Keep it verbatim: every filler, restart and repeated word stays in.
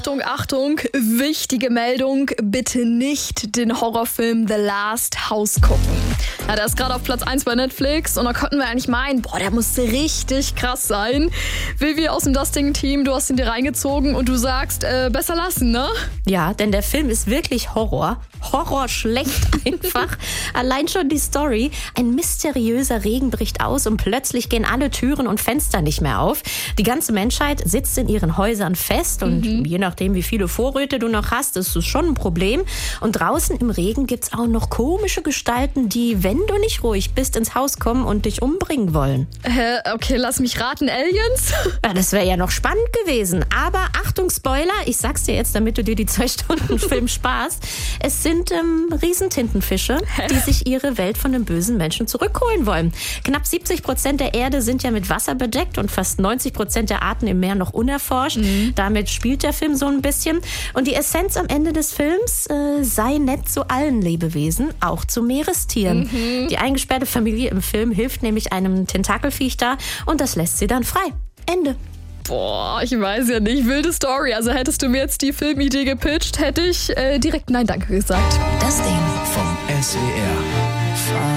Achtung, Achtung, wichtige Meldung, bitte nicht den Horrorfilm The Last House gucken. Ja, der ist gerade auf Platz eins bei Netflix und da konnten wir eigentlich meinen, boah, der muss richtig krass sein. Vivi aus dem Dusting-Team, du hast ihn dir reingezogen und du sagst, äh, besser lassen, ne? Ja, denn der Film ist wirklich Horror. Horror schlecht einfach. Allein schon die Story. Ein mysteriöser Regen bricht aus und plötzlich gehen alle Türen und Fenster nicht mehr auf. Die ganze Menschheit sitzt in ihren Häusern fest und mhm. je nachdem, wie viele Vorräte du noch hast, ist es schon ein Problem. Und draußen im Regen gibt's auch noch komische Gestalten, die, wenn du nicht ruhig bist, ins Haus kommen und dich umbringen wollen. Äh, okay, lass mich raten, Aliens? Ja, das wäre ja noch spannend gewesen. Aber Achtung, Spoiler, ich sag's dir jetzt, damit du dir die zwei Stunden Film sparst. Es sind ähm, Riesentintenfische, die sich ihre Welt von den bösen Menschen zurückholen wollen. Knapp siebzig Prozent der Erde sind ja mit Wasser bedeckt und fast neunzig Prozent der Arten im Meer noch unerforscht. Mhm. Damit spielt der Film so ein bisschen. Und die Essenz am Ende des Films, äh, sei nett zu allen Lebewesen, auch zu Meerestieren. Mhm. Die eingesperrte Familie im Film hilft nämlich einem Tentakelviech da und das lässt sie dann frei. Ende. Boah, ich weiß ja nicht. Wilde Story. Also hättest du mir jetzt die Filmidee gepitcht, hätte ich äh, direkt Nein, danke gesagt. Das Ding vom S W R.